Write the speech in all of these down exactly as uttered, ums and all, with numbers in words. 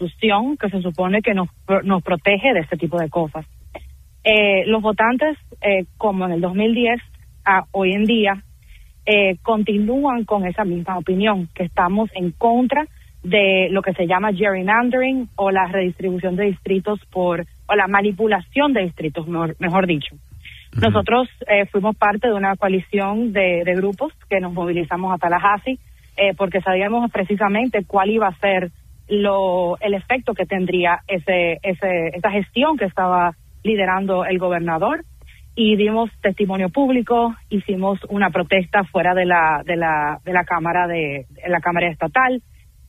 Constitución que se supone que nos, nos protege de este tipo de cosas. Eh, los votantes, eh, como en el dos mil diez, a hoy en día, eh, continúan con esa misma opinión, que estamos en contra de lo que se llama gerrymandering o la redistribución de distritos por, o la manipulación de distritos, mejor, mejor dicho. Uh-huh. Nosotros eh, fuimos parte de una coalición de, de grupos que nos movilizamos a Tallahassee eh, porque sabíamos precisamente cuál iba a ser lo el efecto que tendría ese ese esa gestión que estaba liderando el gobernador, y dimos testimonio público, hicimos una protesta fuera de la de la de la cámara de, de la cámara estatal,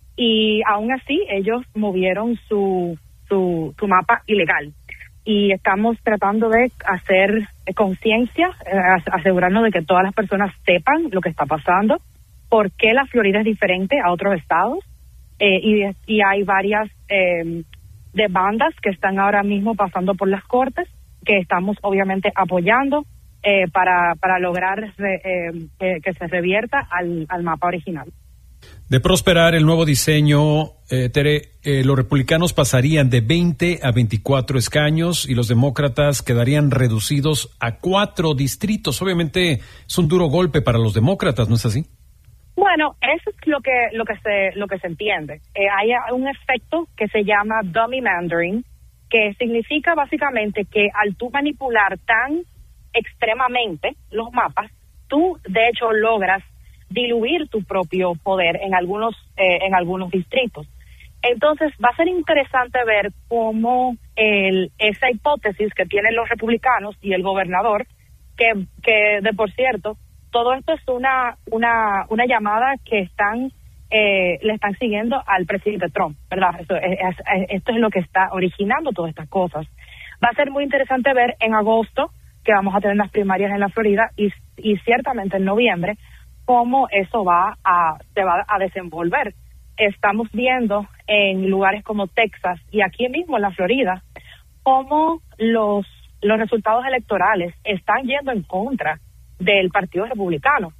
y aún así ellos movieron su su su mapa ilegal, y estamos tratando de hacer conciencia, eh, asegurarnos de que todas las personas sepan lo que está pasando, por qué la Florida es diferente a otros estados, eh, y, y hay varias eh, demandas que están ahora mismo pasando por las cortes, que estamos obviamente apoyando eh, para para lograr re, eh, que, que se revierta al, al mapa original. De prosperar el nuevo diseño, eh, Tere, eh, los republicanos pasarían de veinte a veinticuatro escaños y los demócratas quedarían reducidos a cuatro distritos. Obviamente es un duro golpe para los demócratas, ¿no es así? Bueno, eso es lo que lo que se lo que se entiende. Eh, hay un efecto que se llama dummy mandering, que significa básicamente que al tú manipular tan extremadamente los mapas, tú de hecho logras diluir tu propio poder en algunos eh, en algunos distritos. Entonces va a ser interesante ver cómo el, esa hipótesis que tienen los republicanos y el gobernador, que que de por cierto, todo esto es una una una llamada que están eh, le están siguiendo al presidente Trump, ¿verdad? Esto es, es, esto es lo que está originando todas estas cosas. Va a ser muy interesante ver en agosto, que vamos a tener las primarias en la Florida, y, y ciertamente en noviembre, cómo eso va a se va a desenvolver. Estamos viendo en lugares como Texas y aquí mismo en la Florida cómo los los resultados electorales están yendo en contra del Partido Republicano.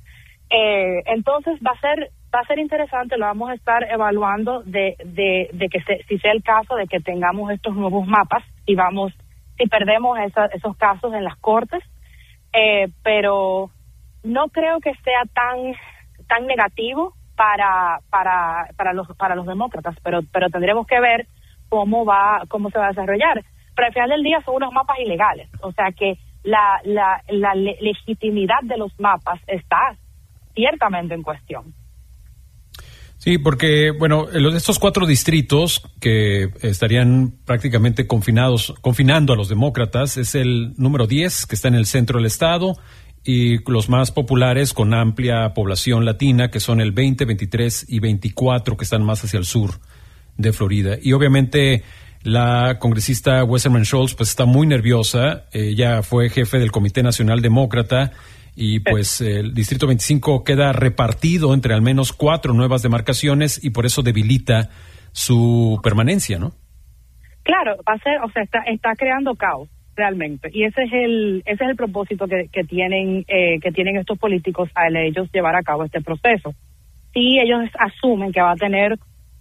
Eh, entonces va a ser va a ser interesante, lo vamos a estar evaluando de de, de que se, si sea el caso de que tengamos estos nuevos mapas y vamos si perdemos esa, esos casos en las cortes, eh, pero no creo que sea tan tan negativo para para para los para los demócratas, pero pero tendremos que ver cómo va cómo se va a desarrollar. Pero al final del día son unos mapas ilegales, o sea que la la la le- legitimidad de los mapas está ciertamente en cuestión. Sí, porque, bueno, los, estos cuatro distritos que estarían prácticamente confinados, confinando a los demócratas, es el número diez, que está en el centro del estado, y los más populares con amplia población latina, que son el veinte, veintitrés y veinticuatro, que están más hacia el sur de Florida. Y obviamente la congresista Westerman Schultz pues está muy nerviosa. Ella fue jefe del Comité Nacional Demócrata y pues el Distrito veinticinco queda repartido entre al menos cuatro nuevas demarcaciones y por eso debilita su permanencia, ¿no? Claro, va a ser, o sea, está, está creando caos realmente, y ese es el ese es el propósito que, que tienen eh, que tienen estos políticos al ellos llevar a cabo este proceso. Sí, ellos asumen que va a tener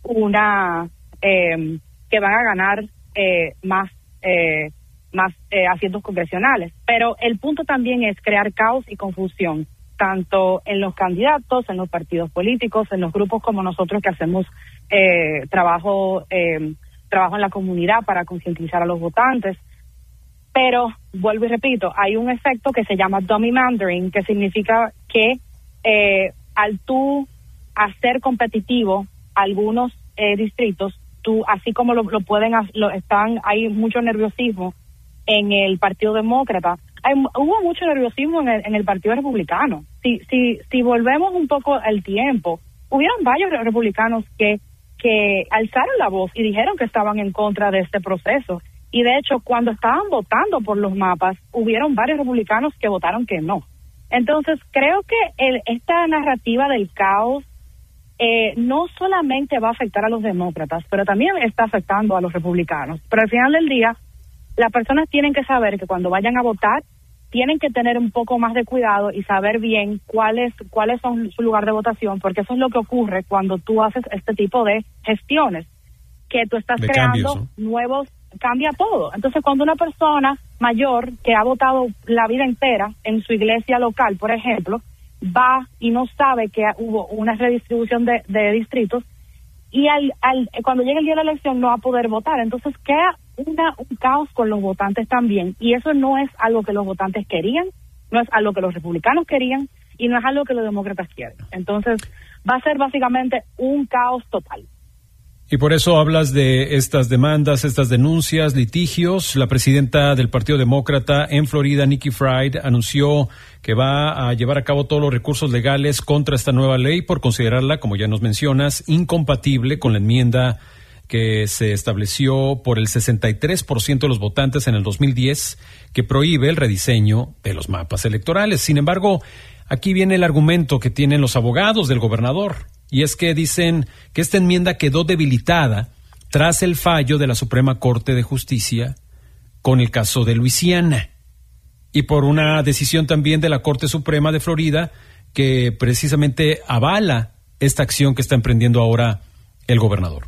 una eh, que van a ganar eh, más eh, más eh, asientos congresionales, pero el punto también es crear caos y confusión tanto en los candidatos, en los partidos políticos, en los grupos como nosotros que hacemos eh, trabajo eh, trabajo en la comunidad para concientizar a los votantes. Pero, vuelvo y repito, hay un efecto que se llama dummy mandering, que significa que eh, al tú hacer competitivo algunos eh, distritos, tú, así como lo, lo pueden, lo están, hay mucho nerviosismo en el Partido Demócrata, hay, hubo mucho nerviosismo en el, en el Partido Republicano. Si, si, si volvemos un poco al tiempo, hubieron varios republicanos que, que alzaron la voz y dijeron que estaban en contra de este proceso. Y de hecho, cuando estaban votando por los mapas, hubieron varios republicanos que votaron que no. Entonces, creo que el, esta narrativa del caos eh, no solamente va a afectar a los demócratas, pero también está afectando a los republicanos. Pero al final del día, las personas tienen que saber que cuando vayan a votar, tienen que tener un poco más de cuidado y saber bien cuáles cuáles son su lugar de votación, porque eso es lo que ocurre cuando tú haces este tipo de gestiones. que tú estás de creando cambios, ¿no? nuevos, cambia todo. Entonces, cuando una persona mayor que ha votado la vida entera en su iglesia local, por ejemplo, va y no sabe que hubo una redistribución de, de distritos, y al, al cuando llegue el día de la elección no va a poder votar, entonces queda una, un caos con los votantes también, y eso no es algo que los votantes querían, no es algo que los republicanos querían, y no es algo que los demócratas quieren. Entonces va a ser básicamente un caos total. Y por eso hablas de estas demandas, estas denuncias, litigios. La presidenta del Partido Demócrata en Florida, Nikki Fried, anunció que va a llevar a cabo todos los recursos legales contra esta nueva ley por considerarla, como ya nos mencionas, incompatible con la enmienda que se estableció por el sesenta y tres por ciento de los votantes en el dos mil diez, que prohíbe el rediseño de los mapas electorales. Sin embargo, aquí viene el argumento que tienen los abogados del gobernador. Y es que dicen que esta enmienda quedó debilitada tras el fallo de la Suprema Corte de Justicia con el caso de Luisiana y por una decisión también de la Corte Suprema de Florida que precisamente avala esta acción que está emprendiendo ahora el gobernador.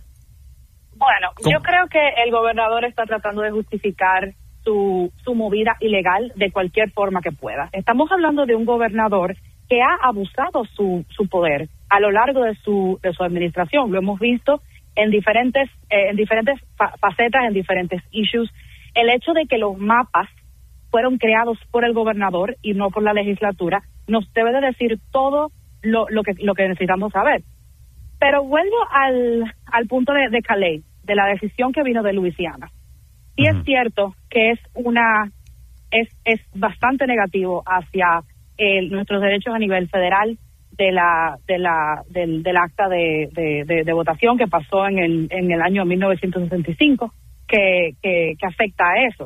Bueno, ¿Cómo? Yo creo que el gobernador está tratando de justificar su, su movida ilegal de cualquier forma que pueda. Estamos hablando de un gobernador que ha abusado su, su poder a lo largo de su de su administración. Lo hemos visto en diferentes eh, en diferentes fa- facetas, en diferentes issues. El hecho de que los mapas fueron creados por el gobernador y no por la legislatura nos debe de decir todo lo, lo que lo que necesitamos saber. Pero vuelvo al al punto de, de Calais, de la decisión que vino de Luisiana. Sí uh-huh. Es cierto que es una es es bastante negativo hacia el, nuestros derechos a nivel federal, de la de la del, del acta de, de, de, de votación que pasó en el en el año mil novecientos sesenta y cinco, que, que que afecta a eso,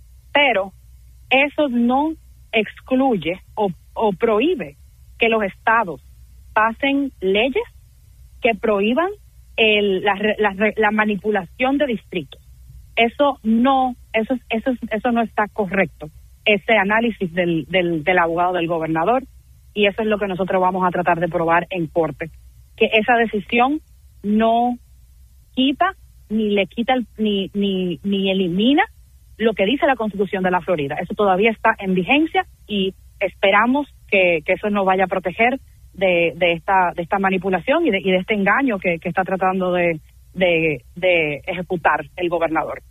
pero eso no excluye o, o prohíbe que los estados pasen leyes que prohíban el, la, la, la manipulación de distritos. Eso no eso eso eso no está correcto, ese análisis del del, del abogado del gobernador. Y eso es lo que nosotros vamos a tratar de probar en corte, que esa decisión no quita ni le quita el, ni ni ni elimina lo que dice la Constitución de la Florida. Eso todavía está en vigencia y esperamos que, que eso nos vaya a proteger de, de esta de esta manipulación y de, y de este engaño que, que está tratando de, de de ejecutar el gobernador.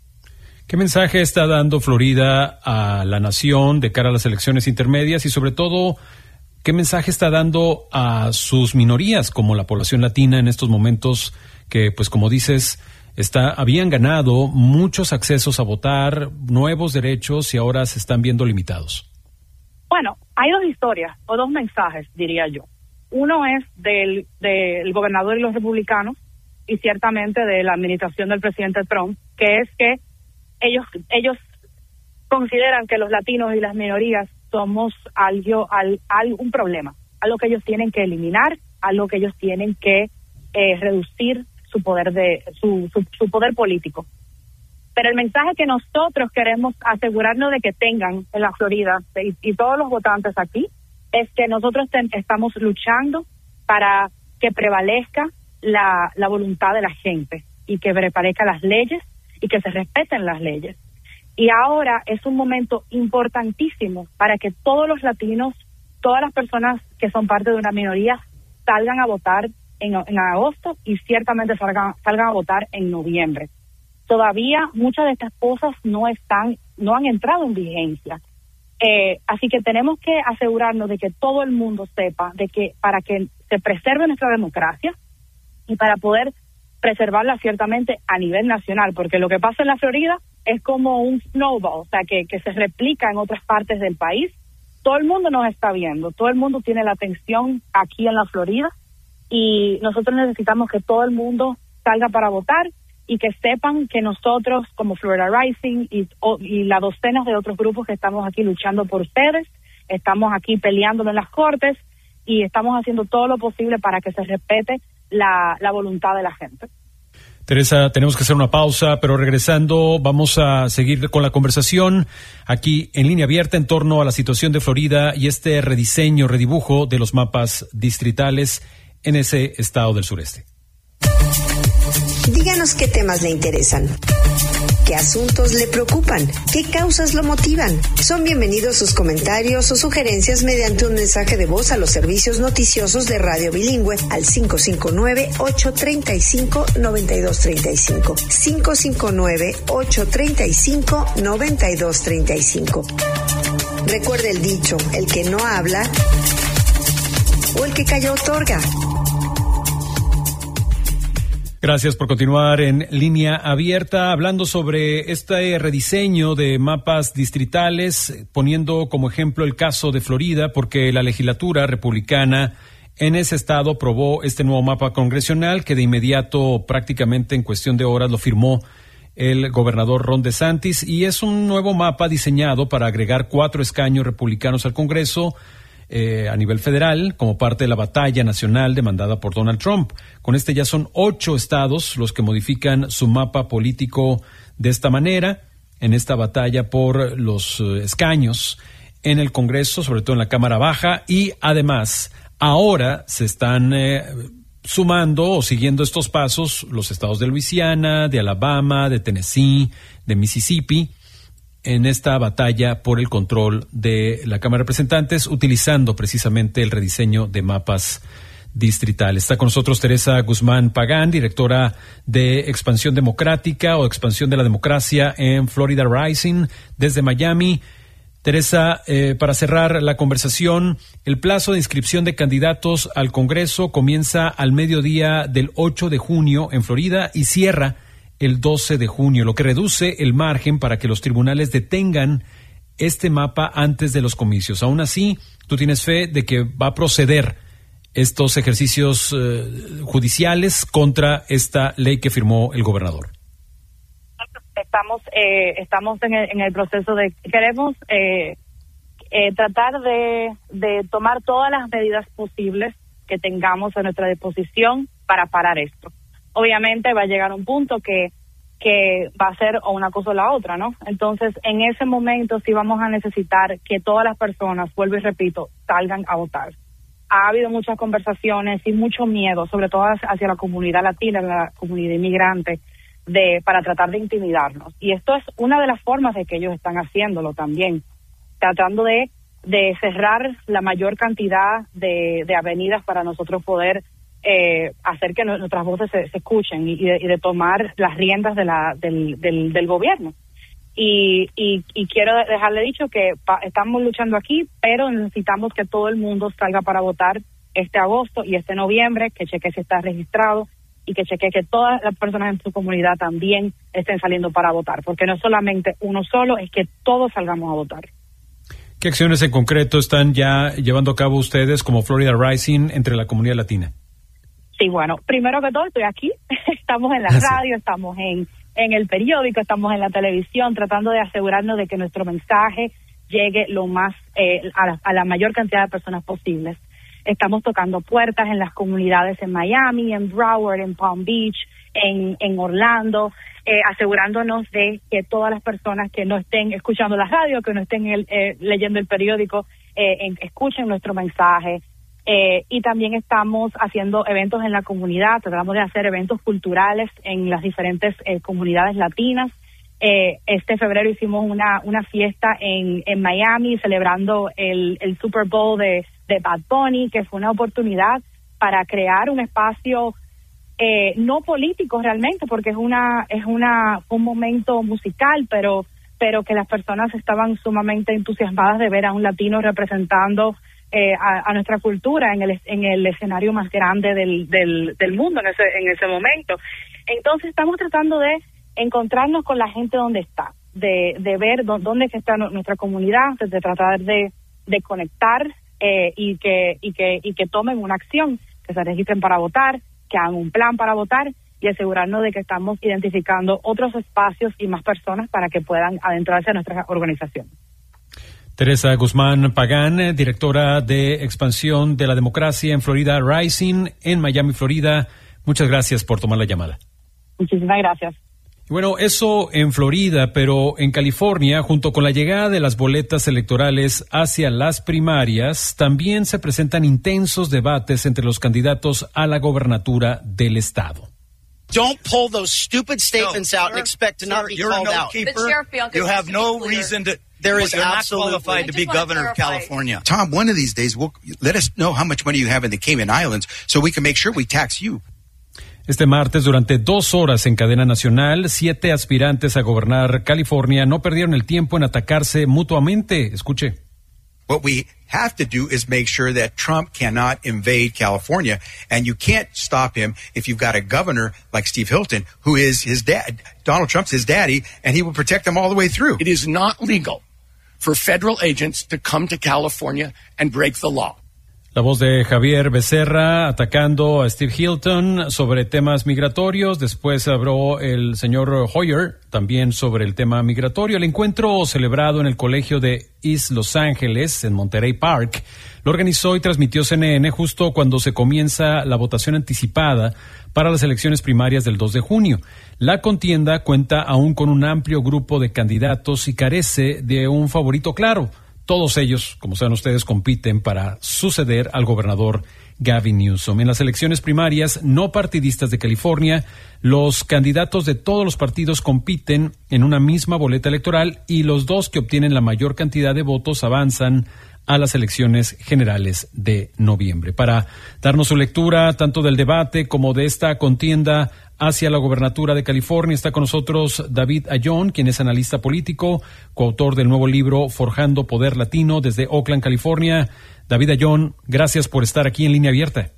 ¿Qué mensaje está dando Florida a la nación de cara a las elecciones intermedias y sobre todo qué mensaje está dando a sus minorías como la población latina en estos momentos que, pues como dices, está habían ganado muchos accesos a votar, nuevos derechos y ahora se están viendo limitados? Bueno, hay dos historias o dos mensajes, diría yo. Uno es del, del gobernador y los republicanos y ciertamente de la administración del presidente Trump, que es que ellos ellos consideran que los latinos y las minorías somos algo, al, al, un problema, algo que ellos tienen que eliminar, algo que ellos tienen que eh, reducir su poder de su, su, su poder político. Pero el mensaje que nosotros queremos asegurarnos de que tengan en la Florida y, y todos los votantes aquí es que nosotros ten, estamos luchando para que prevalezca la, la voluntad de la gente y que prevalezcan las leyes y que se respeten las leyes. Y ahora es un momento importantísimo para que todos los latinos, todas las personas que son parte de una minoría, salgan a votar en, en agosto y ciertamente salgan, salgan a votar en noviembre. Todavía muchas de estas cosas no están, no han entrado en vigencia. Eh, así que tenemos que asegurarnos de que todo el mundo sepa de que para que se preserve nuestra democracia y para poder preservarla ciertamente a nivel nacional, porque lo que pasa en la Florida es como un snowball, o sea, que, que se replica en otras partes del país. Todo el mundo nos está viendo, todo el mundo tiene la atención aquí en la Florida y nosotros necesitamos que todo el mundo salga para votar y que sepan que nosotros como Florida Rising y, o, y las docenas de otros grupos que estamos aquí luchando por ustedes, estamos aquí peleándolo en las cortes y estamos haciendo todo lo posible para que se respete la, la voluntad de la gente. Teresa, tenemos que hacer una pausa, pero regresando vamos a seguir con la conversación aquí en Línea Abierta en torno a la situación de Florida y este rediseño, redibujo de los mapas distritales en ese estado del sureste. Díganos qué temas le interesan, qué asuntos le preocupan, qué causas lo motivan. Son bienvenidos sus comentarios o sugerencias mediante un mensaje de voz a los servicios noticiosos de Radio Bilingüe al cinco cinco nueve, ocho tres cinco, nueve dos tres cinco. cinco cinco nueve, ocho tres cinco, nueve dos tres cinco. Recuerde el dicho, el que no habla o el que calla otorga. Gracias por continuar en Línea Abierta, hablando sobre este rediseño de mapas distritales, poniendo como ejemplo el caso de Florida, porque la legislatura republicana en ese estado aprobó este nuevo mapa congresional que de inmediato, prácticamente en cuestión de horas, lo firmó el gobernador Ron DeSantis, y es un nuevo mapa diseñado para agregar cuatro escaños republicanos al Congreso eh, a nivel federal, como parte de la batalla nacional demandada por Donald Trump. Con este ya son ocho estados los que modifican su mapa político de esta manera, en esta batalla por los eh, escaños en el Congreso, sobre todo en la Cámara Baja, y además ahora se están eh, sumando o siguiendo estos pasos los estados de Luisiana, de Alabama, de Tennessee, de Mississippi, en esta batalla por el control de la Cámara de Representantes, utilizando precisamente el rediseño de mapas distritales. Está con nosotros Teresa Guzmán Pagán, directora de Expansión Democrática o Expansión de la Democracia en Florida Rising, desde Miami. Teresa, eh, para cerrar la conversación, el plazo de inscripción de candidatos al Congreso comienza al mediodía del ocho de junio en Florida y cierra el doce de junio, lo que reduce el margen para que los tribunales detengan este mapa antes de los comicios. Aún así, tú tienes fe de que va a proceder estos ejercicios eh, judiciales contra esta ley que firmó el gobernador. Estamos eh, estamos en el, en el proceso de queremos eh, eh, tratar de, de tomar todas las medidas posibles que tengamos a nuestra disposición para parar esto. Obviamente va a llegar un punto que que va a ser o una cosa o la otra, ¿no? Entonces, en ese momento sí vamos a necesitar que todas las personas, vuelvo y repito, salgan a votar. Ha habido muchas conversaciones y mucho miedo, sobre todo hacia la comunidad latina, la comunidad inmigrante, de para tratar de intimidarnos. Y esto es una de las formas de que ellos están haciéndolo también, tratando de, de cerrar la mayor cantidad de, de avenidas para nosotros poder eh, hacer que no, nuestras voces se, se escuchen y, y, de, y de tomar las riendas de la, del, del, del gobierno. Y, y, y quiero dejarle dicho que pa, estamos luchando aquí, pero necesitamos que todo el mundo salga para votar este agosto y este noviembre, que cheque si está registrado y que cheque que todas las personas en su comunidad también estén saliendo para votar, porque no solamente uno solo, es que todos salgamos a votar. ¿Qué acciones en concreto están ya llevando a cabo ustedes como Florida Rising entre la comunidad latina? Sí, bueno, primero que todo estoy aquí, estamos en la radio, estamos en, en el periódico, estamos en la televisión, tratando de asegurarnos de que nuestro mensaje llegue lo más eh, a, la, a la mayor cantidad de personas posibles. Estamos tocando puertas en las comunidades en Miami, en Broward, en Palm Beach, en, en Orlando, eh, asegurándonos de que todas las personas que no estén escuchando la radio, que no estén el, eh, leyendo el periódico, eh, en, escuchen nuestro mensaje. Eh, y también estamos haciendo eventos en la comunidad, tratamos de hacer eventos culturales en las diferentes eh, comunidades latinas. Eh, este febrero hicimos una una fiesta en, en Miami celebrando el, el Super Bowl de, de Bad Bunny, que fue una oportunidad para crear un espacio eh, no político realmente, porque es una es una un momento musical, pero pero que las personas estaban sumamente entusiasmadas de ver a un latino representando Eh, a, a nuestra cultura en el en el escenario más grande del del, del mundo en ese en ese momento. Entonces estamos tratando de encontrarnos con la gente donde está, de de ver dó, dónde está nuestra comunidad, de, de tratar de de conectar eh, y que y que y que tomen una acción, que se registren para votar, que hagan un plan para votar y asegurarnos de que estamos identificando otros espacios y más personas para que puedan adentrarse a nuestra organización. Teresa Guzmán Pagán, directora de Expansión de la Democracia en Florida Rising, en Miami, Florida. Muchas gracias por tomar la llamada. Muchísimas gracias. Y bueno, eso en Florida, pero en California, junto con la llegada de las boletas electorales hacia las primarias, también se presentan intensos debates entre los candidatos a la gobernatura del estado. Don't pull those stupid statements no, out sir, and expect to sir, not be you're called a out. keeper. But Sheriff Bianco, you have just to no be clear, reason to. There is you're not absolutely qualified to be governor of California. Tom, one of these days, we'll, let us know how much money you have in the Cayman Islands so we can make sure we tax you. Este martes, durante dos horas en cadena nacional, siete aspirantes a gobernar California no perdieron el tiempo en atacarse mutuamente. Escuche. What we have to do is make sure that Trump cannot invade California, and you can't stop him if you've got a governor like Steve Hilton, who is his dad. Donald Trump's his daddy, and he will protect them all the way through. It is not legal for federal agents to come to California and break the law. La voz de Javier Becerra atacando a Steve Hilton sobre temas migratorios. Después habló el señor Hoyer también sobre el tema migratorio. El encuentro celebrado en el colegio de East Los Ángeles, en Monterey Park, lo organizó y transmitió C N N justo cuando se comienza la votación anticipada para las elecciones primarias del dos de junio. La contienda cuenta aún con un amplio grupo de candidatos y carece de un favorito claro. Todos ellos, como saben ustedes, compiten para suceder al gobernador Gavin Newsom. En las elecciones primarias no partidistas de California, los candidatos de todos los partidos compiten en una misma boleta electoral y los dos que obtienen la mayor cantidad de votos avanzan a las elecciones generales de noviembre. Para darnos su lectura tanto del debate como de esta contienda hacia la gobernatura de California, está con nosotros David Ayón, quien es analista político, coautor del nuevo libro Forjando Poder Latino desde Oakland, California. David Ayón, gracias por estar aquí en Línea Abierta.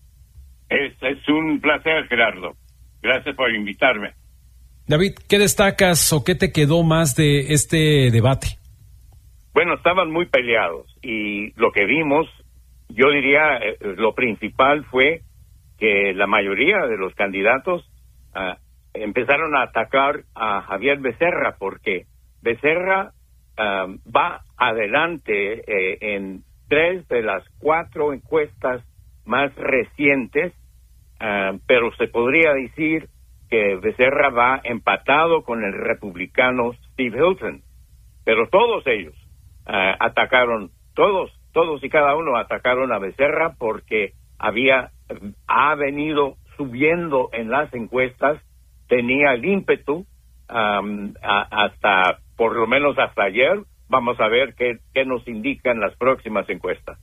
Es, es un placer, Gerardo. Gracias por invitarme. David, ¿qué destacas o qué te quedó más de este debate? Bueno, estaban muy peleados y lo que vimos, yo diría, eh, lo principal fue que la mayoría de los candidatos uh, empezaron a atacar a Javier Becerra porque Becerra uh, va adelante eh, en tres de las cuatro encuestas más recientes, uh, pero se podría decir que Becerra va empatado con el republicano Steve Hilton, pero todos ellos uh, atacaron, todos, todos y cada uno atacaron a Becerra porque había ha venido subiendo en las encuestas, tenía el ímpetu um, a, hasta, por lo menos hasta ayer. Vamos a ver qué, qué nos indican las próximas encuestas.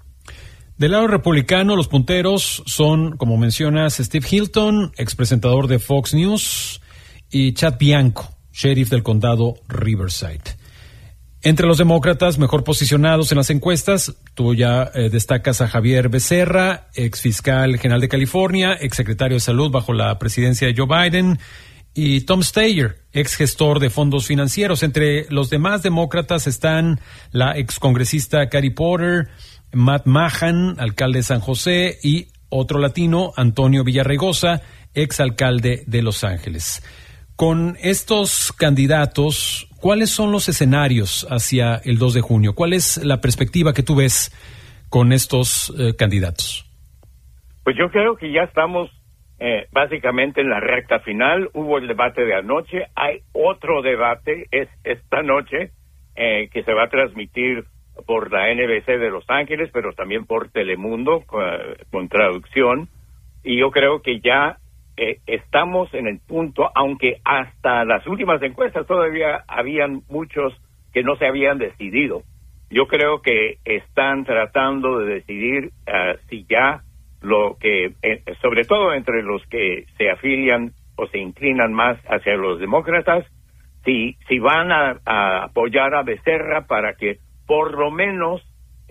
Del lado republicano, los punteros son, como mencionas, Steve Hilton, expresentador de Fox News, y Chad Bianco, sheriff del condado Riverside. Entre los demócratas mejor posicionados en las encuestas, tú ya eh, destacas a Javier Becerra, ex fiscal general de California, ex secretario de salud bajo la presidencia de Joe Biden, y Tom Steyer, ex gestor de fondos financieros. Entre los demás demócratas están la ex congresista Katie Porter, Matt Mahan, alcalde de San José, y otro latino, Antonio Villaraigosa, ex alcalde de Los Ángeles. Con estos candidatos, ¿cuáles son los escenarios hacia el dos de junio? ¿Cuál es la perspectiva que tú ves con estos eh, candidatos? Pues yo creo que ya estamos eh, básicamente en la recta final. Hubo el debate de anoche, hay otro debate es esta noche eh, que se va a transmitir por la N B C de Los Ángeles, pero también por Telemundo con, con traducción. Y yo creo que ya Eh, estamos en el punto, aunque hasta las últimas encuestas todavía habían muchos que no se habían decidido. Yo creo que están tratando de decidir uh, si ya lo que, eh, sobre todo entre los que se afilian o se inclinan más hacia los demócratas, si, si van a, a apoyar a Becerra para que por lo menos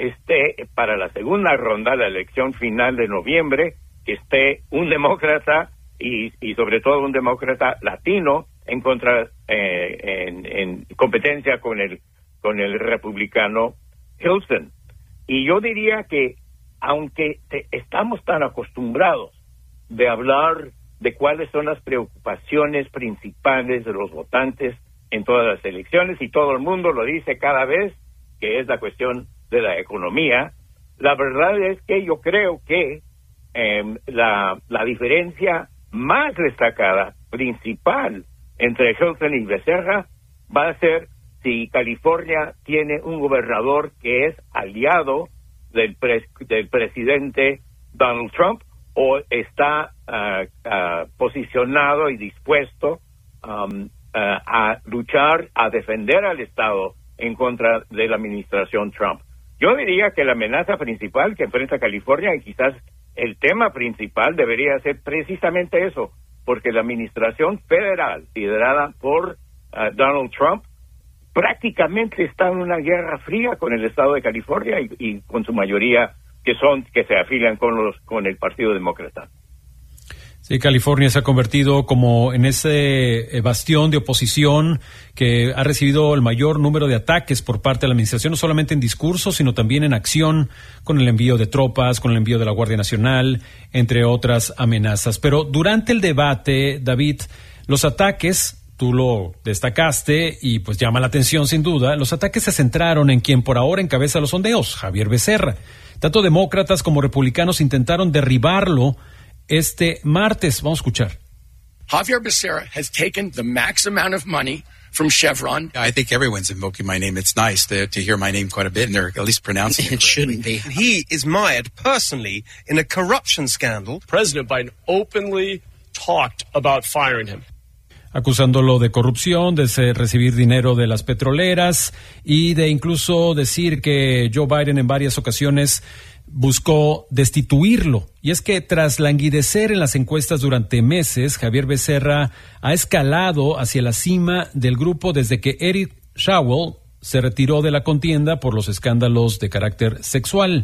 esté para la segunda ronda, la elección final de noviembre, que esté un demócrata Y, y sobre todo un demócrata latino en contra eh, en, en competencia con el con el republicano Hilton. Y yo diría que aunque te, estamos tan acostumbrados de hablar de cuáles son las preocupaciones principales de los votantes en todas las elecciones, y todo el mundo lo dice cada vez, que es la cuestión de la economía, la verdad es que yo creo que eh, la, la diferencia más destacada, principal, entre Hilton y Becerra, va a ser si California tiene un gobernador que es aliado del, pres- del presidente Donald Trump, o está uh, uh, posicionado y dispuesto um, uh, a luchar, a defender al Estado en contra de la administración Trump. Yo diría que la amenaza principal que enfrenta California, y quizás el tema principal, debería ser precisamente eso, porque la administración federal liderada por uh, Donald Trump prácticamente está en una guerra fría con el Estado de California y, y con su mayoría que son que se afilian con los con el Partido Demócrata. Sí, California se ha convertido como en ese bastión de oposición que ha recibido el mayor número de ataques por parte de la administración, no solamente en discurso, sino también en acción, con el envío de tropas, con el envío de la Guardia Nacional, entre otras amenazas. Pero durante el debate, David, los ataques, tú lo destacaste y pues llama la atención sin duda, los ataques se centraron en quien por ahora encabeza los sondeos, Javier Becerra. Tanto demócratas como republicanos intentaron derribarlo este martes. Vamos a escuchar. Javier Becerra has taken the max amount of money from Chevron. I think everyone's invoking my name. It's nice to, to hear my name quite a bit, and they're at least pronouncing it. It shouldn't be. He is mired personally in a corruption scandal. President Biden openly talked about firing him. Acusándolo de corrupción, de ser, recibir dinero de las petroleras y de incluso decir que Joe Biden en varias ocasiones buscó destituirlo. Y es que tras languidecer en las encuestas durante meses, Javier Becerra ha escalado hacia la cima del grupo desde que Eric Schawel se retiró de la contienda por los escándalos de carácter sexual.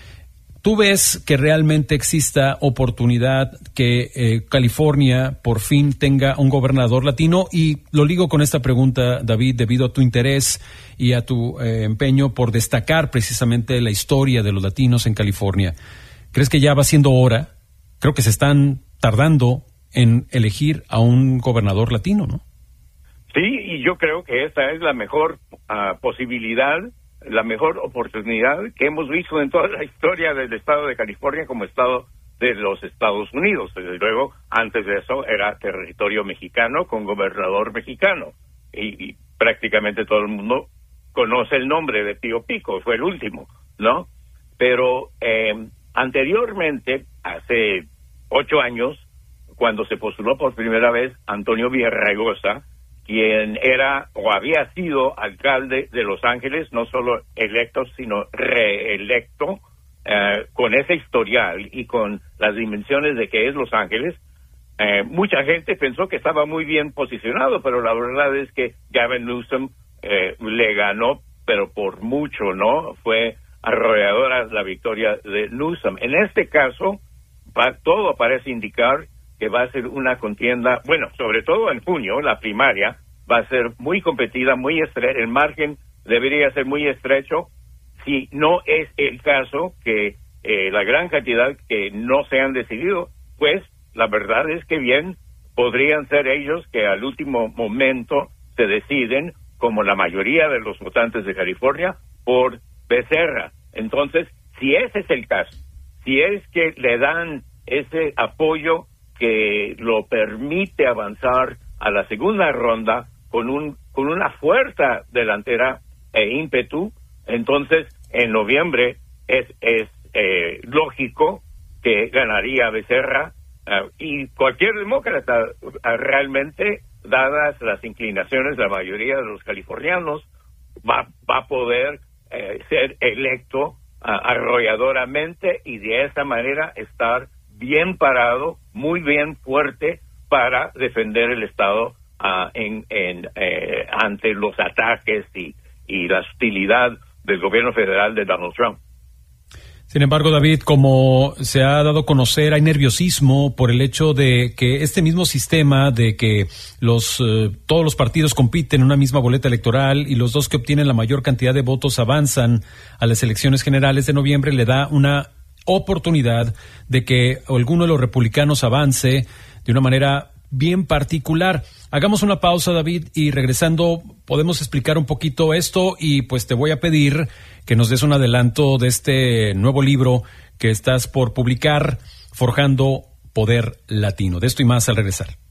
¿Tú ves que realmente exista oportunidad que eh, California por fin tenga un gobernador latino? Y lo ligo con esta pregunta, David, debido a tu interés y a tu eh, empeño por destacar precisamente la historia de los latinos en California. ¿Crees que ya va siendo hora? Creo que se están tardando en elegir a un gobernador latino, ¿no? Sí, y yo creo que esta es la mejor uh, posibilidad, la mejor oportunidad que hemos visto en toda la historia del estado de California como estado de los Estados Unidos. Desde luego, antes de eso era territorio mexicano con gobernador mexicano. Y, y prácticamente todo el mundo conoce el nombre de Pío Pico, fue el último, ¿no? Pero eh, anteriormente, hace ocho años, cuando se postuló por primera vez Antonio Villarraigosa, quien era o había sido alcalde de Los Ángeles, no solo electo, sino reelecto, eh, con ese historial y con las dimensiones de que es Los Ángeles, eh, mucha gente pensó que estaba muy bien posicionado, pero la verdad es que Gavin Newsom eh, le ganó, pero por mucho, ¿no? Fue arrolladora la victoria de Newsom. En este caso, va, todo parece indicar que va a ser una contienda, bueno, sobre todo en junio, la primaria, va a ser muy competida, muy estrecha, el margen debería ser muy estrecho, si no es el caso que eh, la gran cantidad que no se han decidido, pues la verdad es que bien, podrían ser ellos que al último momento se deciden, como la mayoría de los votantes de California, por Becerra. Entonces, si ese es el caso, si es que le dan ese apoyo que lo permite avanzar a la segunda ronda con un con una fuerza delantera e ímpetu, entonces en noviembre es es eh, lógico que ganaría Becerra uh, y cualquier demócrata uh, realmente, dadas las inclinaciones de la mayoría de los californianos, va va a poder eh, ser electo uh, arrolladoramente y de esa manera estar bien parado, muy bien fuerte para defender el Estado uh, en, en eh, ante los ataques y, y la hostilidad del gobierno federal de Donald Trump. Sin embargo, David, como se ha dado a conocer, hay nerviosismo por el hecho de que este mismo sistema de que los eh, todos los partidos compiten en una misma boleta electoral y los dos que obtienen la mayor cantidad de votos avanzan a las elecciones generales de noviembre le da una oportunidad de que alguno de los republicanos avance de una manera bien particular. Hagamos una pausa, David, y regresando podemos explicar un poquito esto y pues te voy a pedir que nos des un adelanto de este nuevo libro que estás por publicar, Forjando Poder Latino. De esto y más al regresar.